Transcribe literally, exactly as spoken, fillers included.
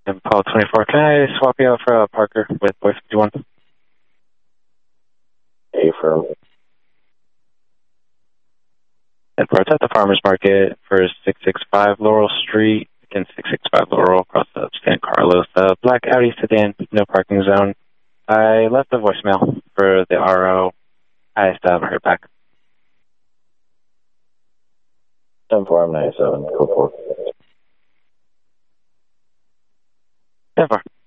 Paul twenty-four, can I swap you out for uh, Parker with Boy fifty-one? A firm. Edwards at the Farmers Market for six sixty-five Laurel Street, again six sixty-five Laurel across the San Carlos. Uh, black Audi sedan, no parking zone. I left a voicemail for the R O. I still haven't heard back. ten four ninety-seven, go for it. ten four.